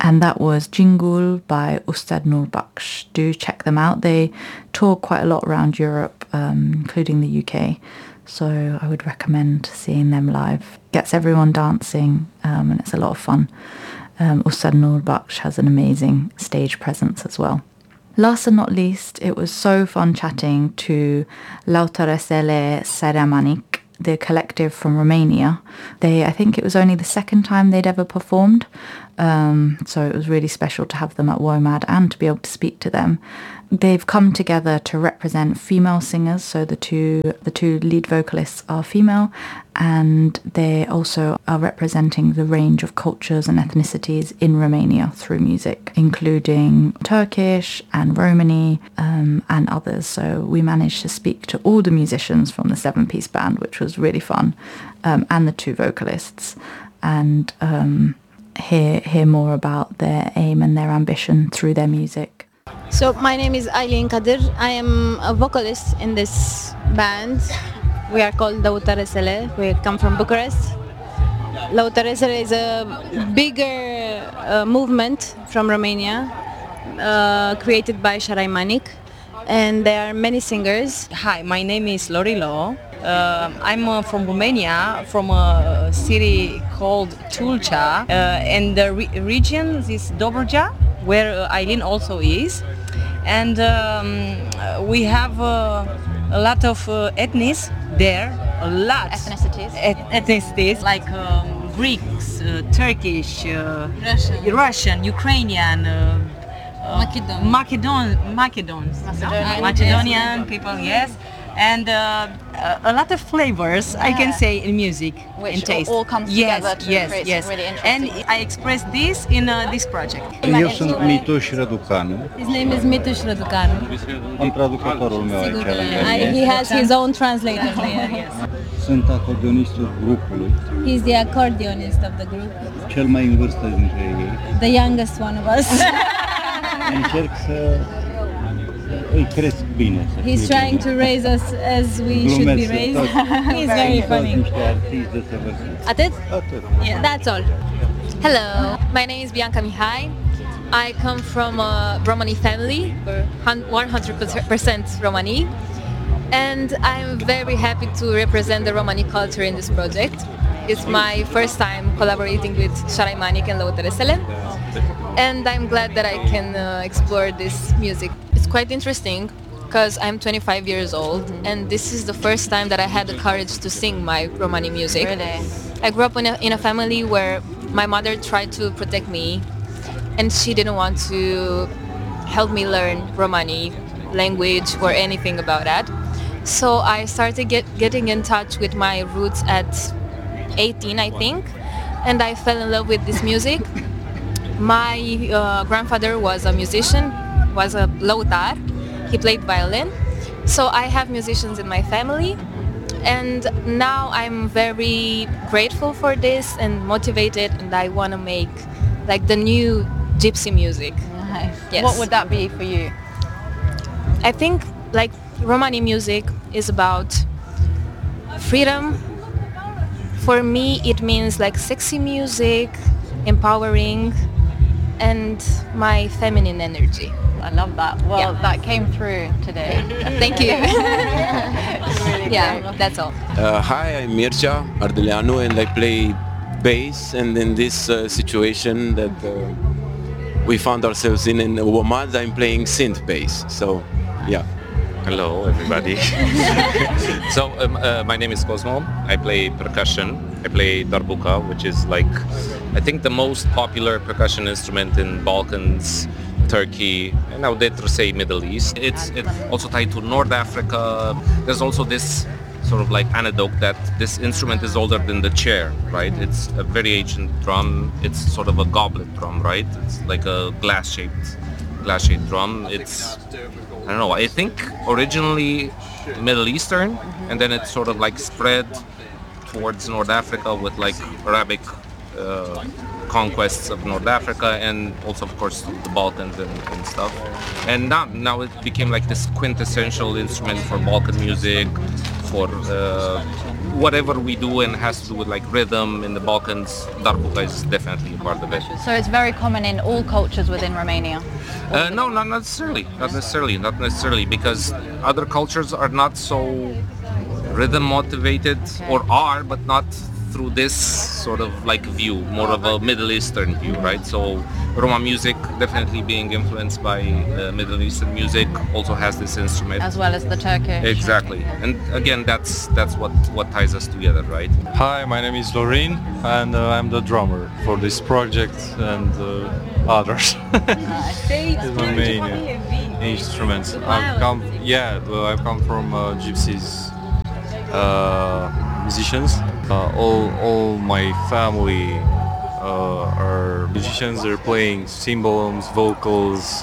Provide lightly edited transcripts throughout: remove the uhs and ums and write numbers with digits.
and that was Jingul by Ustad Nurbakhsh. Do check them out. They tour quite a lot around Europe, including the UK. So I would recommend seeing them live. Gets everyone dancing, and it's a lot of fun. Ustad Nurbakhsh has an amazing stage presence as well. Last and not least, it was so fun chatting to Lautaresele Saramanik, the collective from Romania. I think it was only the second time they'd ever performed, so it was really special to have them at WOMAD and to be able to speak to them. They've come together to represent female singers, so the two lead vocalists are female, and they also are representing the range of cultures and ethnicities in Romania through music, including Turkish and Romani and others. So we managed to speak to all the musicians from the 7-piece band, which was really fun, and the two vocalists, and hear more about their aim and their ambition through their music. So my name is Aylin Kadir. I am a vocalist in this band. We are called Lautaresele. We come from Bucharest. Lautaresele is a bigger movement from Romania, created by Sarai Manic, and there are many singers. Hi, my name is Lorilo. I'm from Romania, from a city called Tulcea, and the region is Dobrogea, where Aylin also is. And we have a lot of ethnies there, a lot. Ethnicities like Greeks, Turkish, Russian, Ukrainian, Macedonian people, yes. And a lot of flavors, I can say, in music, which in taste. All comes together to create really interesting. And I express this in this project. Eu sunt Mituș Răducanu. His name is Mituș Răducanu. Am traducătorul meu aici lângă He has his own translator here. Yes. Sunt acordeonistul grupului, He's the accordionist of the group, cel mai în vârstă dintre ei. the youngest one of us. Încerc să îi cresc bine. He's trying to raise us as we should be raised. He's very funny. Niște artiști desăvârșiți. Atât? Atât. Yeah. That's all. Hello, my name is Bianca Mihai. I come from a Romani family. We're 100% Romani. And I'm very happy to represent the Romani culture in this project. It's my first time collaborating with Sarai Manic and Lautaresele. And I'm glad that I can explore this music. It's quite interesting because I'm 25 years old and this is the first time that I had the courage to sing my Romani music. Really? I grew up in a family where my mother tried to protect me and she didn't want to help me learn Romani language or anything about that. So I started getting in touch with my roots at 18, I think, and I fell in love with this music. My grandfather was a musician, was a lautar. He played violin. So I have musicians in my family. And now I'm very grateful for this and motivated, and I want to make like the new gypsy music. Nice. Yes. What would that be for you? I think like Romani music is about freedom. For me, it means like sexy music, empowering, and my feminine energy. I love that. Well, that came through today. Thank you. Really Yeah, great. that's all. Hi, I'm Mircea Ardeleanu and I play bass, and in this situation that we found ourselves in WOMAD, I'm playing synth bass. So, yeah. Hello, everybody. So, my name is Cosmo. I play percussion. I play darbuka, which is like, I think the most popular percussion instrument in Balkans, Turkey, and I would dare to say Middle East. It's also tied to North Africa. There's also this sort of like anecdote that this instrument is older than the chair, right? It's a very ancient drum. It's sort of a goblet drum, right? It's like a glass-shaped drum. It's, I don't know, I think originally Middle Eastern, and then it sort of like spread towards North Africa with like Arabic conquests of North Africa, and also of course the Balkans and stuff. And now it became like this quintessential instrument for Balkan music, before. Whatever we do and has to do with like rhythm in the Balkans, darbuka is definitely a part of it. So it's very common in all cultures within Romania. No, not necessarily. Not necessarily, because other cultures are not so rhythm motivated, or are, but not through this sort of like view, more of a Middle Eastern view, right? So Roma music, definitely being influenced by Middle Eastern music, also has this instrument. As well as the Turkish. Exactly. And again, that's what ties us together, right? Hi, my name is Lorin, and I'm the drummer for this project and others. Romanian instruments. I've come from gypsies musicians. All my family are musicians. They're playing cymbals, vocals,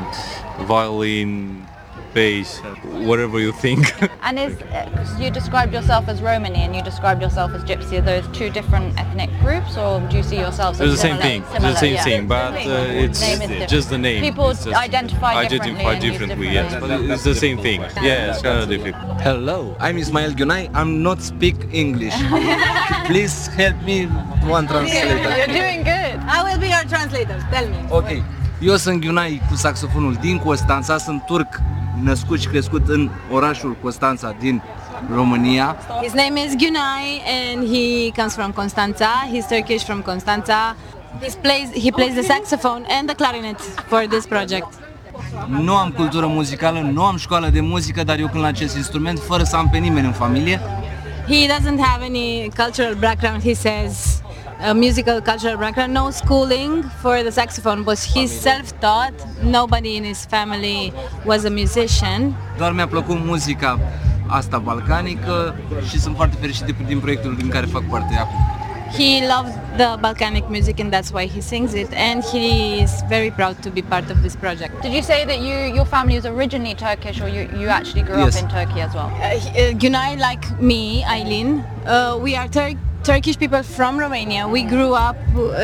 violin, bass, whatever you think. And you described yourself as Romani and you described yourself as Gypsy. Are those two different ethnic groups, or do you see yourselves as It's the same thing. It's the same thing, but it's just the name. People It's just identify differently, yes, but it's the same thing. Yeah, it's kind of difficult. Hello, I'm Ismail Gunay. I'm not speak English. Please help me, one translator. You're doing good. I will be your translator. Tell me. Ok. Eu sunt Gunay cu saxofonul din Constanța, sunt turc, născut și crescut în orașul Constanța din România. His name is Günay and he comes from Constanța. He's Turkish from Constanța. He plays the saxophone and the clarinet for this project. Nu am cultură muzicală, nu am școală de muzică, dar eu cânt la acest instrument fără să am pe nimeni în familie. He doesn't have any cultural background, he says. A musical cultural background, no schooling for the saxophone, but he's self-taught. Nobody in his family was a musician. Doar mi-a plăcut muzica asta balcanică și sunt foarte fericit din proiectul din care fac parte acum. He loved the Balkanic music and that's why he sings it, and he is very proud to be part of this project. Did you say that your family is originally Turkish, or you actually grew up in Turkey as well? Günay, like me, Aylin, we are Turkish people from Romania. We grew up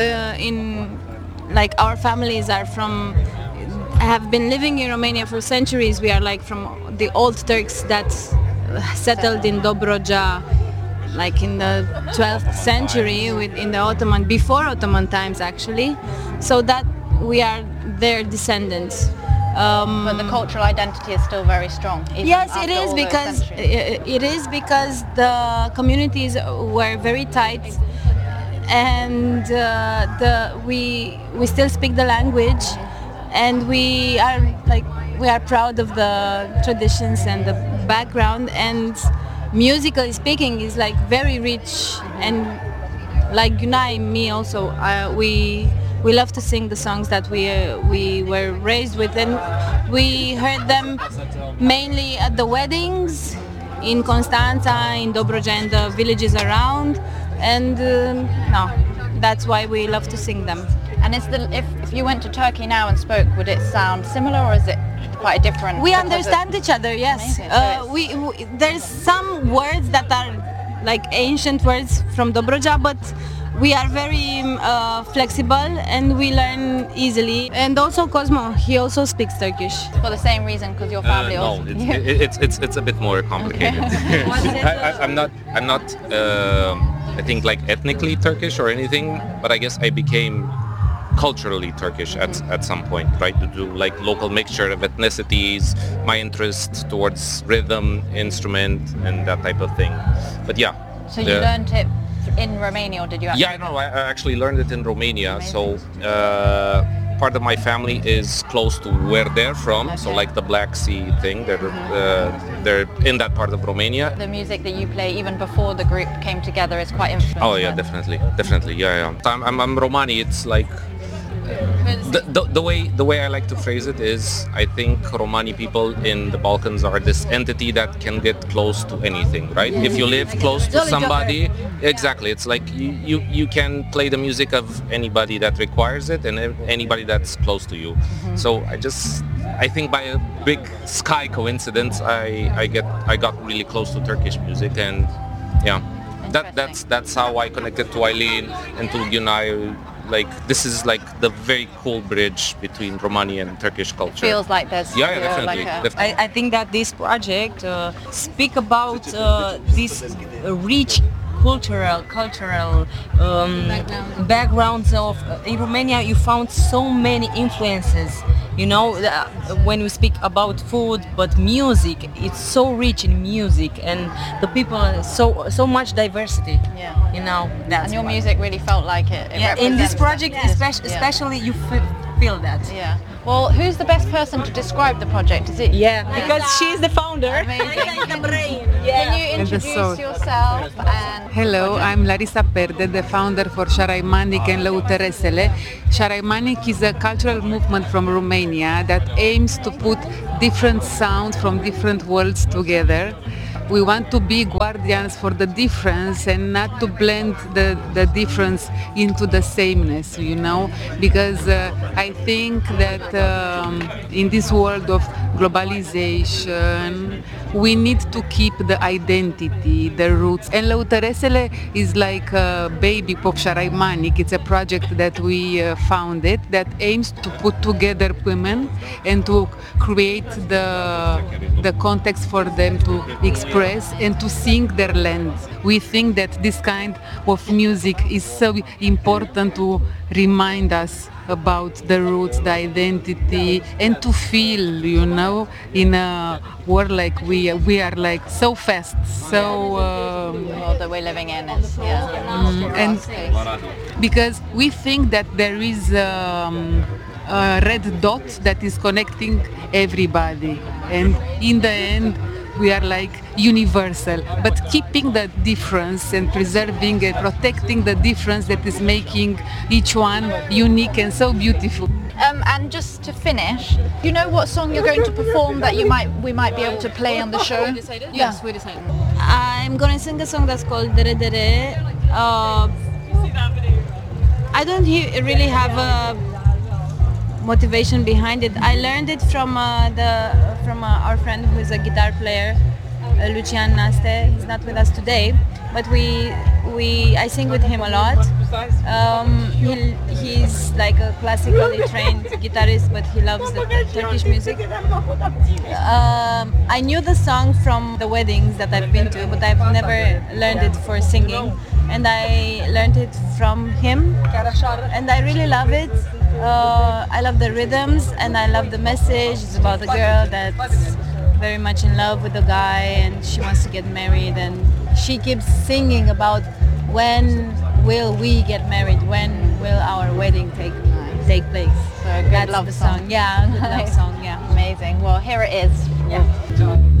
our families have been living in Romania for centuries. We are like from the old Turks that settled in Dobroja, like in the 12th century, before Ottoman times actually. So that we are their descendants. But the cultural identity is still very strong. Yes, it is because the communities were very tight, and we still speak the language, and we are proud of the traditions and the background, and musically speaking is like very rich, and like Günay, me also, we love to sing the songs that we were raised with, and we heard them mainly at the weddings in Constanța, in Dobroja, and the villages around, and that's why we love to sing them. And if you went to Turkey now and spoke, would it sound similar, or is it quite different? We understand each other, yes. There's some words that are like ancient words from Dobroja, but we are very flexible and we learn easily. And also Cosmo, he also speaks Turkish. For the same reason, because your family also... No, it's a bit more complicated. I'm not I think like ethnically Turkish or anything, but I guess I became culturally Turkish at some point, right? To do like local mixture of ethnicities, my interest towards rhythm, instrument, and that type of thing. But yeah. So you learned it in Romania, or did you actually? Yeah, no, I actually learned it in Romania. Amazing. So part of my family is close to where they're from, okay. So like the Black Sea thing, they're in that part of Romania. The music that you play, even before the group came together, is quite influential. Oh yeah, definitely, yeah. I'm Romani. It's like the way I like to phrase it is, I think Romani people in the Balkans are this entity that can get close to anything, right? If you live close to somebody, exactly, it's like you can play the music of anybody that requires it and anybody that's close to you. Mm-hmm. So I think by a big sky coincidence, I got really close to Turkish music, and yeah. That's how I connected to Aylin and to Günay. like this is like the very cool bridge between Romani and Turkish culture. Feels like there's definitely. I think that this project speak about this rich cultural backgrounds of in Romania. You found so many influences, you know, when we speak about food, but music, it's so rich in music, and the people are so much diversity. Yeah, you know, that's and your music really felt like it. Yeah, in this project, especially you feel that. Yeah. Well, who's the best person to describe the project? Is it? Yeah, because she's the founder. Amazing. Can you introduce yourself? And hello, I'm Larisa Perde, the founder for Șaraimanic and Lăutăresele. Șaraimanic is a cultural movement from Romania that aims to put different sounds from different worlds together. We want to be guardians for the difference and not to blend the difference into the sameness, you know, because I think that in this world of globalization, we need to keep the identity, the roots. And Lăutăresele is like a baby Pop Șaraimanic. It's a project that we founded that aims to put together women and to create the context for them to express and to sing their land. We think that this kind of music is so important to remind us about the roots, the identity, and to feel, you know, in a world like we are like so fast, so the world that we're living in is and because we think that there is a red dot that is connecting everybody, and in the end we are like universal, but keeping the difference and preserving and protecting the difference that is making each one unique and so beautiful. And just to finish, do you know what song you're going to perform that we might be able to play on the show? Yes, we decided. I'm gonna sing a song that's called Dere Dere. I don't really have a motivation behind it. I learned it from our friend who is a guitar player, Lucian Naste. He's not with us today, but I sing with him a lot. He's like a classically trained guitarist, but he loves the Turkish music. I knew the song from the weddings that I've been to, but I've never learned it for singing, and I learned it from him, and I really love it. I love the rhythms and I love the message. It's about a girl that's very much in love with a guy and she wants to get married, and she keeps singing about when will we get married, when will our wedding take place. So a good love the song. Yeah, good love song. Yeah, amazing. Well, here it is. Yeah.